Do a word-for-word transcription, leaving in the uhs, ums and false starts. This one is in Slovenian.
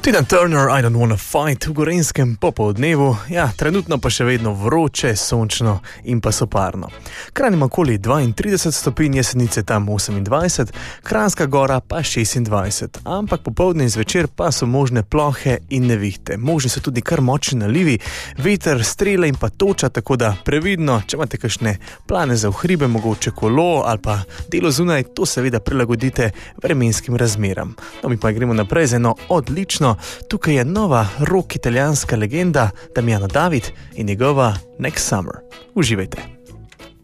Tina Turner, I don't wanna fight v Gorenjskem popoldnevu, ja, trenutno pa še vedno vroče, sončno in pa soparno. Kranj ima okoli dvaintrideset stopinj, Jesenice tam osemindvajset, Kranjska Gora pa šestindvajset, ampak popoldne in zvečer pa so možne plohe in nevihte. Možni so tudi kar močni nalivi, veter, strele in pa toča, tako da previdno, če imate kakšne plane za v hribe, mogoče kolo ali pa delo zunaj, to seveda prilagodite vremenskim razmeram. No, mi pa gremo naprej z eno odlično. Tukaj je nova rock italijanska legenda Damiano David in njegova Next Summer. Uživajte.